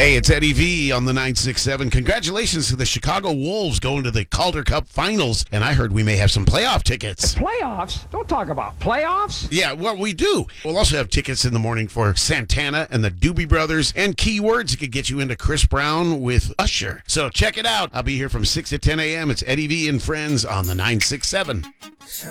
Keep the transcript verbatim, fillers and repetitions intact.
Hey, it's Eddie V on the nine six seven. Congratulations to the Chicago Wolves going to the Calder Cup Finals. And I heard we may have some playoff tickets. Playoffs? Don't talk about playoffs. Yeah, well, we do. We'll also have tickets in the morning for Santana and the Doobie Brothers and keywords that could get you into Chris Brown with Usher. So check it out. I'll be here from six to ten a.m. It's Eddie V and Friends on the nine six seven.